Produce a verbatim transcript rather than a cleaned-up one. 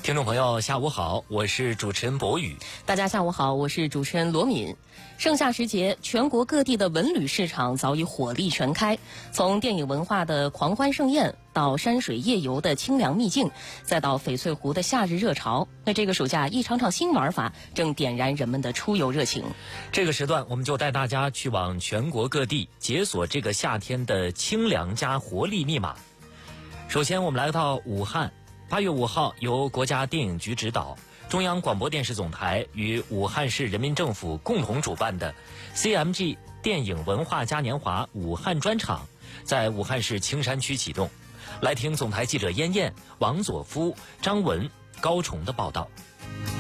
听众朋友，下午好，我是主持人博宇。 大家下午好，我是主持人罗敏。盛夏时节，全国各地的文旅市场早已火力全开，从电影文化的狂欢盛宴，到山水夜游的清凉秘境，再到翡翠湖的夏日热潮。那这个暑假，一场场新玩法正点燃人们的出游热情。 这个时段，我们就带大家去往全国各地，解锁这个夏天的清凉加活力密码。首先，我们来到武汉。八月五号，由国家电影局指导，中央广播电视总台与武汉市人民政府共同主办的 C M G 电影文化嘉年华武汉专场，在武汉市青山区启动。来听总台记者燕燕、王佐夫、张文、高崇的报道。